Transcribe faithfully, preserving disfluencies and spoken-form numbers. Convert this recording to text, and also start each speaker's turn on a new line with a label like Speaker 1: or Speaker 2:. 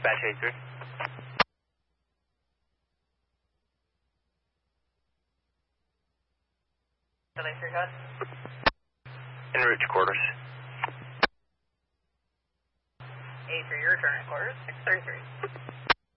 Speaker 1: Dispatch eight three.
Speaker 2: eight three, hot.
Speaker 1: En route to quarters.
Speaker 2: eight three, you're returning quarters. six three three.